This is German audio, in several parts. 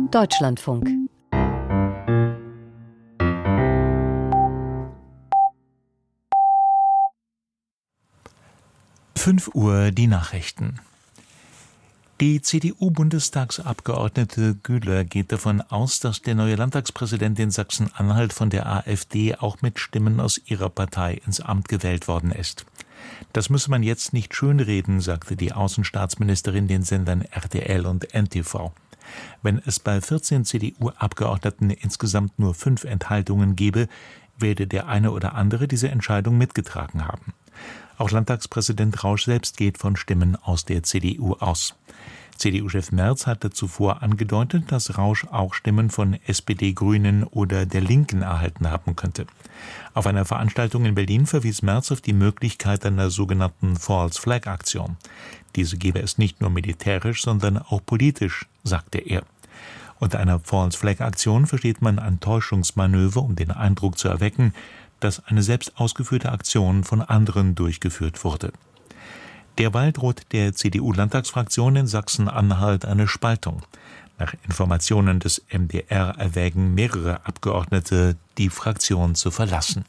Deutschlandfunk. Uhr die Nachrichten. Die CDU-Bundestagsabgeordnete Güler geht davon aus, dass der neue Landtagspräsident in Sachsen-Anhalt von der AfD auch mit Stimmen aus ihrer Partei ins Amt gewählt worden ist. Das müsse man jetzt nicht schönreden, sagte die Außenstaatsministerin den Sendern RTL und NTV. Wenn es bei 14 CDU-Abgeordneten insgesamt nur 5 Enthaltungen gebe, werde der eine oder andere diese Entscheidung mitgetragen haben. Auch Landtagspräsident Rausch selbst geht von Stimmen aus der CDU aus. CDU-Chef Merz hatte zuvor angedeutet, dass Rausch auch Stimmen von SPD, Grünen oder der Linken erhalten haben könnte. Auf einer Veranstaltung in Berlin verwies Merz auf die Möglichkeit einer sogenannten False-Flag-Aktion. Diese gebe es nicht nur militärisch, sondern auch politisch, sagte er. Unter einer False-Flag-Aktion versteht man ein Täuschungsmanöver, um den Eindruck zu erwecken, dass eine selbst ausgeführte Aktion von anderen durchgeführt wurde. Derweil droht der CDU-Landtagsfraktion in Sachsen-Anhalt eine Spaltung. Nach Informationen des MDR erwägen mehrere Abgeordnete, die Fraktion zu verlassen.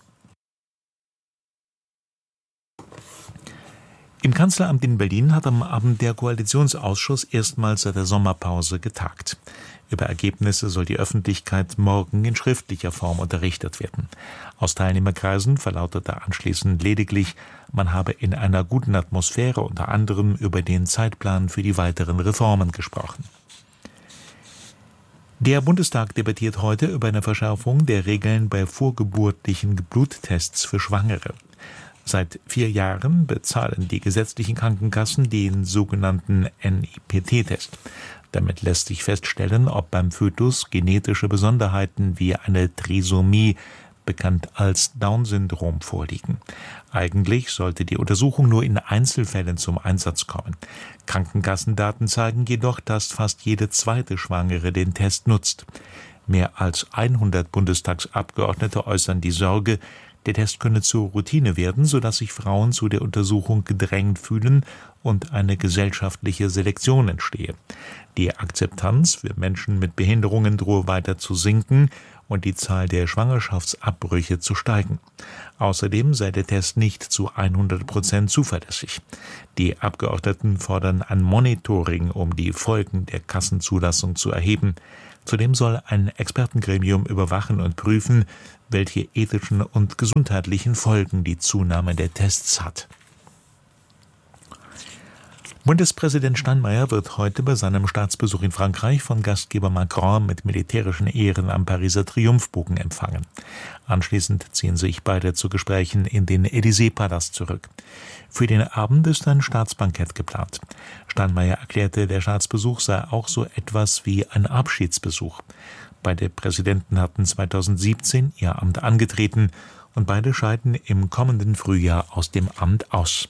Im Kanzleramt in Berlin hat am Abend der Koalitionsausschuss erstmals seit der Sommerpause getagt. Über Ergebnisse soll die Öffentlichkeit morgen in schriftlicher Form unterrichtet werden. Aus Teilnehmerkreisen verlautete anschließend lediglich, man habe in einer guten Atmosphäre unter anderem über den Zeitplan für die weiteren Reformen gesprochen. Der Bundestag debattiert heute über eine Verschärfung der Regeln bei vorgeburtlichen Bluttests für Schwangere. Seit 4 Jahren bezahlen die gesetzlichen Krankenkassen den sogenannten NIPT-Test. Damit lässt sich feststellen, ob beim Fötus genetische Besonderheiten wie eine Trisomie, bekannt als Down-Syndrom, vorliegen. Eigentlich sollte die Untersuchung nur in Einzelfällen zum Einsatz kommen. Krankenkassendaten zeigen jedoch, dass fast jede zweite Schwangere den Test nutzt. Mehr als 100 Bundestagsabgeordnete äußern die Sorge, der Test könne zur Routine werden, sodass sich Frauen zu der Untersuchung gedrängt fühlen und eine gesellschaftliche Selektion entstehe. Die Akzeptanz für Menschen mit Behinderungen drohe weiter zu sinken und die Zahl der Schwangerschaftsabbrüche zu steigen. Außerdem sei der Test nicht zu 100% zuverlässig. Die Abgeordneten fordern ein Monitoring, um die Folgen der Kassenzulassung zu erheben. Zudem soll ein Expertengremium überwachen und prüfen, welche ethischen und gesundheitlichen Folgen die Zunahme der Tests hat. Bundespräsident Steinmeier wird heute bei seinem Staatsbesuch in Frankreich von Gastgeber Macron mit militärischen Ehren am Pariser Triumphbogen empfangen. Anschließend ziehen sich beide zu Gesprächen in den Élysée-Palast zurück. Für den Abend ist ein Staatsbankett geplant. Steinmeier erklärte, der Staatsbesuch sei auch so etwas wie ein Abschiedsbesuch. Beide Präsidenten hatten 2017 ihr Amt angetreten und beide scheiden im kommenden Frühjahr aus dem Amt aus.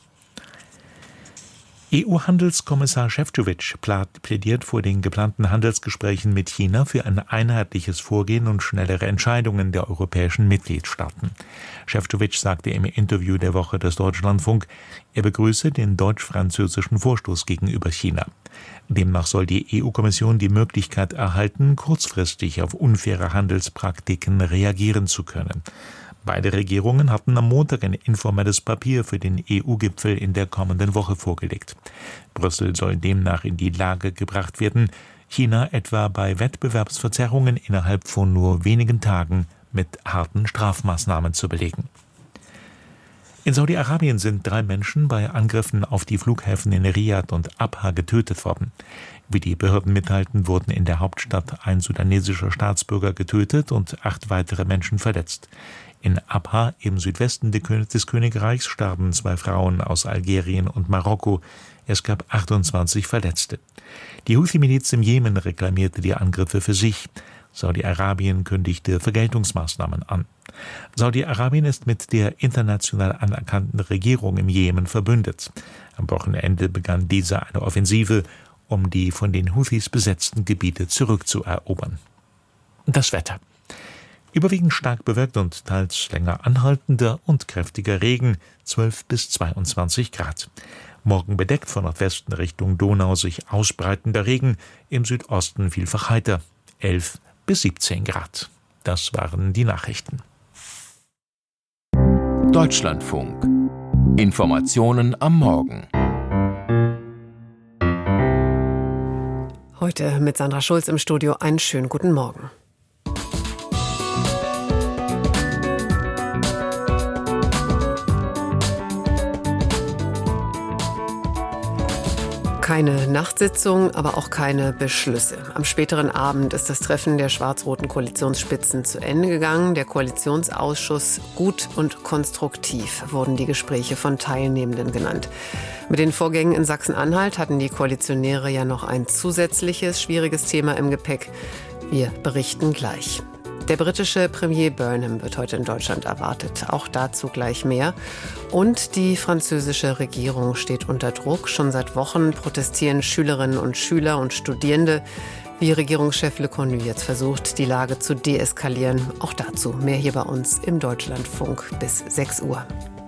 EU-Handelskommissar Šefčovič plädiert vor den geplanten Handelsgesprächen mit China für ein einheitliches Vorgehen und schnellere Entscheidungen der europäischen Mitgliedstaaten. Šefčovič sagte im Interview der Woche des Deutschlandfunk, er begrüße den deutsch-französischen Vorstoß gegenüber China. Demnach soll die EU-Kommission die Möglichkeit erhalten, kurzfristig auf unfaire Handelspraktiken reagieren zu können. Beide Regierungen hatten am Montag ein informelles Papier für den EU-Gipfel in der kommenden Woche vorgelegt. Brüssel soll demnach in die Lage gebracht werden, China etwa bei Wettbewerbsverzerrungen innerhalb von nur wenigen Tagen mit harten Strafmaßnahmen zu belegen. In Saudi-Arabien sind 3 Menschen bei Angriffen auf die Flughäfen in Riad und Abha getötet worden. Wie die Behörden mitteilten, wurden in der Hauptstadt ein sudanesischer Staatsbürger getötet und 8 weitere Menschen verletzt. In Abha, im Südwesten des Königreichs, starben 2 Frauen aus Algerien und Marokko. Es gab 28 Verletzte. Die Houthi-Miliz im Jemen reklamierte die Angriffe für sich. Saudi-Arabien kündigte Vergeltungsmaßnahmen an. Saudi-Arabien ist mit der international anerkannten Regierung im Jemen verbündet. Am Wochenende begann diese eine Offensive, um die von den Houthis besetzten Gebiete zurückzuerobern. Das Wetter. Überwiegend stark bewölkt und teils länger anhaltender und kräftiger Regen, 12 bis 22 Grad. Morgen bedeckt, von Nordwesten Richtung Donau sich ausbreitender Regen, im Südosten vielfach heiter. 11 bis 17 Grad. Das waren die Nachrichten. Deutschlandfunk. Informationen am Morgen. Heute mit Sandra Schulz im Studio. Einen schönen guten Morgen. Keine Nachtsitzung, aber auch keine Beschlüsse. Am späteren Abend ist das Treffen der schwarz-roten Koalitionsspitzen zu Ende gegangen. Der Koalitionsausschuss gut und konstruktiv wurden die Gespräche von Teilnehmenden genannt. Mit den Vorgängen in Sachsen-Anhalt hatten die Koalitionäre ja noch ein zusätzliches schwieriges Thema im Gepäck. Wir berichten gleich. Der britische Premier Burnham wird heute in Deutschland erwartet. Auch dazu gleich mehr. Und die französische Regierung steht unter Druck. Schon seit Wochen protestieren Schülerinnen und Schüler und Studierende. Wie Regierungschef Le Cornu jetzt versucht, die Lage zu deeskalieren. Auch dazu mehr hier bei uns im Deutschlandfunk bis 6 Uhr.